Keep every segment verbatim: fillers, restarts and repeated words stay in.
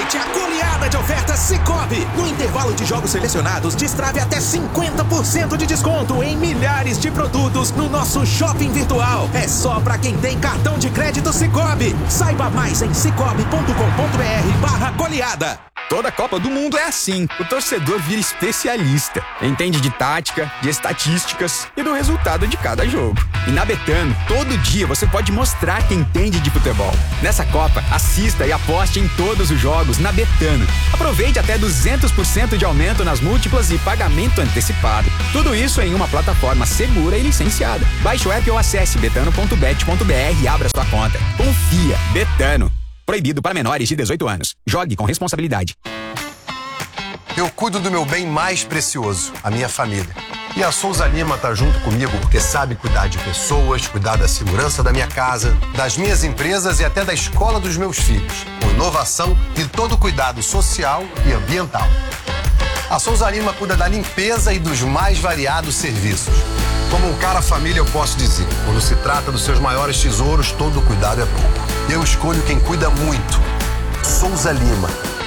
Aproveite a goleada de ofertas Sicoob. No intervalo de jogos selecionados, destrave até cinquenta por cento de desconto em milhares de produtos no nosso shopping virtual. É só pra quem tem cartão de crédito Sicoob. Saiba mais em cicobi ponto com ponto br barra goleada. Toda Copa do Mundo é assim. O torcedor vira especialista. Entende de tática, de estatísticas e do resultado de cada jogo. E na Betano, todo dia você pode mostrar que entende de futebol. Nessa Copa, assista e aposte em todos os jogos na Betano. Aproveite até duzentos por cento de aumento nas múltiplas e pagamento antecipado. Tudo isso em uma plataforma segura e licenciada. Baixe o app ou acesse betano ponto bet ponto br e abra sua conta. Confia. Betano. Proibido para menores de dezoito anos. Jogue com responsabilidade. Eu cuido do meu bem mais precioso, a minha família. E a Souza Lima tá junto comigo porque sabe cuidar de pessoas, cuidar da segurança da minha casa, das minhas empresas e até da escola dos meus filhos. Com inovação e todo cuidado social e ambiental. A Souza Lima cuida da limpeza e dos mais variados serviços. Como um cara família, eu posso dizer, quando se trata dos seus maiores tesouros, todo cuidado é pouco. Eu escolho quem cuida muito. Souza Lima.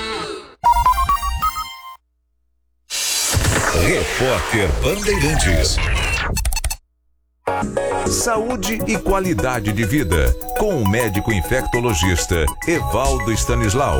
Repórter Bandeirantes. Saúde e qualidade de vida, com o médico infectologista Evaldo Stanislau.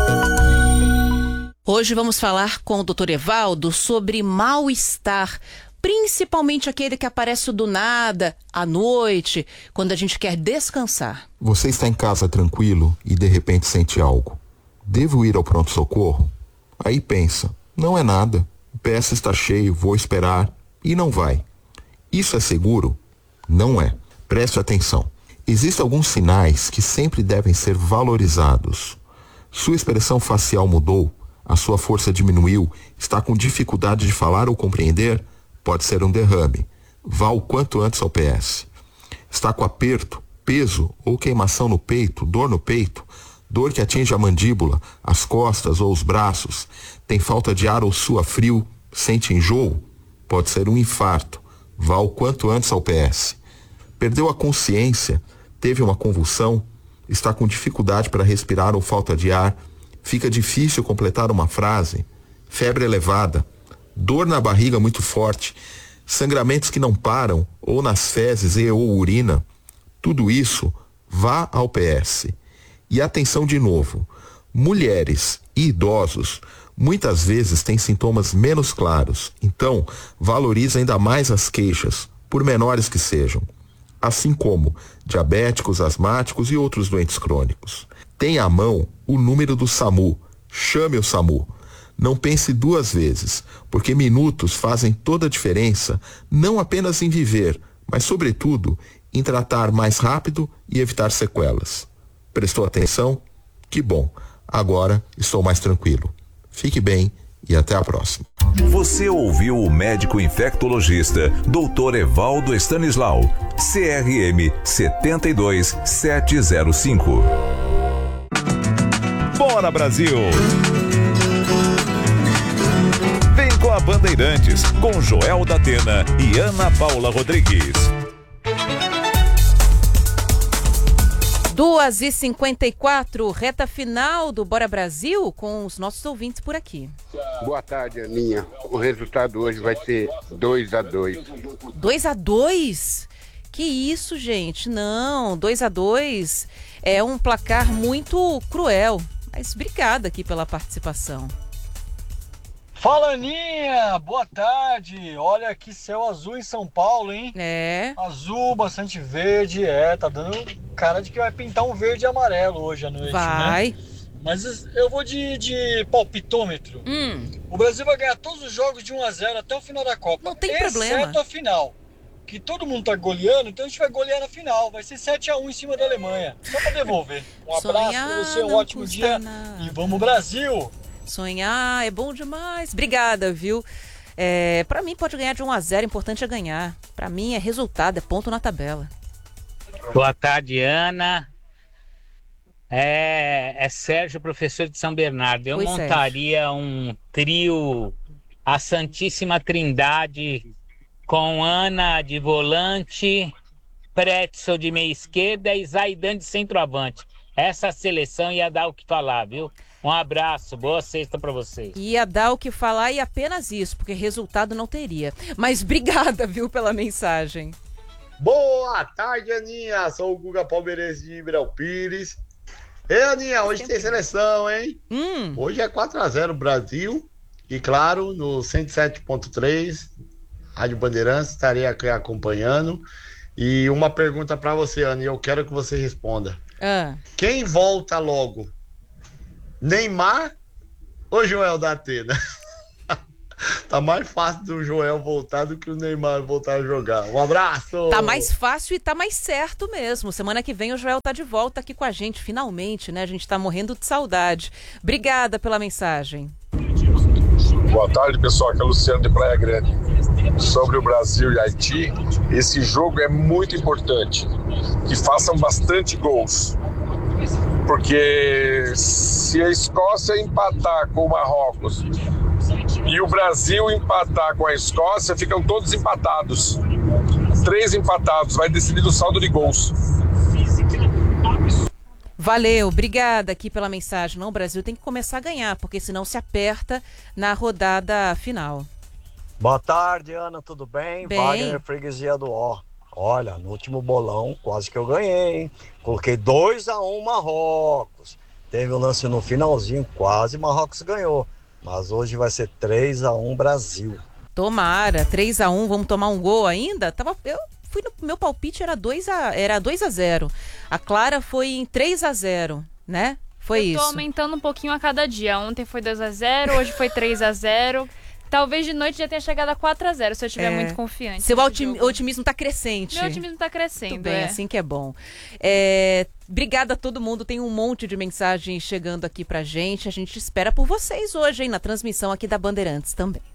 Hoje vamos falar com o doutor Evaldo sobre mal-estar, principalmente aquele que aparece do nada, à noite, quando a gente quer descansar. Você está em casa tranquilo e de repente sente algo. Devo ir ao pronto-socorro? Aí pensa, não é nada. O P S está cheio, vou esperar. E não vai. Isso é seguro? Não é. Preste atenção. Existem alguns sinais que sempre devem ser valorizados. Sua expressão facial mudou? A sua força diminuiu? Está com dificuldade de falar ou compreender? Pode ser um derrame. Vá o quanto antes ao P S. Está com aperto, peso ou queimação no peito, dor no peito, dor que atinge a mandíbula, as costas ou os braços, tem falta de ar ou sua frio, sente enjoo? Pode ser um infarto. Vá o quanto antes ao P S. Perdeu a consciência, teve uma convulsão, está com dificuldade para respirar ou falta de ar, fica difícil completar uma frase, febre elevada, dor na barriga muito forte, sangramentos que não param, ou nas fezes e ou urina, tudo isso, vá ao P S. E atenção de novo, mulheres e idosos muitas vezes têm sintomas menos claros, então valorize ainda mais as queixas, por menores que sejam, assim como diabéticos, asmáticos e outros doentes crônicos. Tenha à mão o número do SAMU, chame o SAMU. Não pense duas vezes, porque minutos fazem toda a diferença, não apenas em viver, mas sobretudo em tratar mais rápido e evitar sequelas. Prestou atenção? Que bom. Agora estou mais tranquilo. Fique bem e até a próxima. Você ouviu o médico infectologista doutor Evaldo Stanislau, C R M sete dois sete zero cinco. Bora, Brasil! Vem com a Bandeirantes, com Joel da Atena e Ana Paula Rodrigues. duas e cinquenta e quatro, reta final do Bora Brasil, com os nossos ouvintes por aqui. Boa tarde, Aninha. O resultado hoje vai ser dois a dois. dois a dois? Que isso, gente? Não, dois a dois é um placar muito cruel. Mas obrigada aqui pela participação. Fala, Aninha! Boa tarde! Olha que céu azul em São Paulo, hein? É. Azul, bastante verde, é, tá dando cara de que vai pintar um verde e amarelo hoje à noite, vai. Né? Mas eu vou de, de palpitômetro. Hum. O Brasil vai ganhar todos os jogos de um a zero até o final da Copa. Não tem exceto problema. Exceto a final. Que todo mundo tá goleando, então a gente vai golear na final. Vai ser sete a um em cima da Alemanha. Só pra devolver. Um abraço Sonhar pra você, um não ótimo custa dia. nada. E vamos, Brasil! Sonhar é bom demais. Obrigada, viu? É, pra mim pode ganhar de um a zero, importante é ganhar. Pra mim é resultado, é ponto na tabela. Boa tarde, Ana. É, é Sérgio, professor de São Bernardo. Eu Oi, montaria Sérgio. um trio, a Santíssima Trindade, com Ana de volante, Pretzel de meia esquerda e Zaidan de centroavante. Essa seleção ia dar o que falar, viu? Um abraço, boa sexta pra vocês. Ia dar o que falar e apenas isso, porque resultado não teria. Mas obrigada, viu, pela mensagem. Boa tarde, Aninha. Sou o Guga Palmeirense de Ribeirão Pires. Ei, Aninha, hoje tem seleção, hein? Hum. Hoje é quatro a zero Brasil. E claro, no cento e sete ponto três, Rádio Bandeirantes, estarei aqui acompanhando. E uma pergunta pra você, Aninha, eu quero que você responda. Ah. Quem volta logo? Neymar ou Joel da Atena? Tá mais fácil do Joel voltar do que o Neymar voltar a jogar. Um abraço! Tá mais fácil e tá mais certo mesmo. Semana que vem o Joel tá de volta aqui com a gente, finalmente, né? A gente tá morrendo de saudade. Obrigada pela mensagem. Boa tarde, pessoal. Aqui é o Luciano de Praia Grande. Sobre o Brasil e Haiti, esse jogo é muito importante. Que façam bastante gols. Porque se a Escócia empatar com o Marrocos e o Brasil empatar com a Escócia, ficam todos empatados. Três empatados, vai decidir o saldo de gols. Valeu, obrigada aqui pela mensagem. Não, o Brasil tem que começar a ganhar, porque senão se aperta na rodada final. Boa tarde, Ana, tudo bem? Bem. Wagner, freguesia do Ó. Olha, no último bolão quase que eu ganhei, hein? Coloquei dois a um Marrocos. Teve um lance no finalzinho, quase Marrocos ganhou. Mas hoje vai ser três a um Brasil. Tomara, três a um, vamos tomar um gol ainda? Tava, eu fui no meu palpite, era dois a zero. A Clara foi em três a zero, né? Foi eu isso. Tô aumentando um pouquinho a cada dia. Ontem foi dois a zero, hoje foi três a zero. Talvez de noite já tenha chegado a quatro a zero, se eu estiver é. muito confiante. Seu otim, otimismo tá crescente. Meu otimismo tá crescendo, Muito bem, é. assim que é bom. É, obrigada a todo mundo, tem um monte de mensagens chegando aqui pra gente. A gente espera por vocês hoje, hein, na transmissão aqui da Bandeirantes também.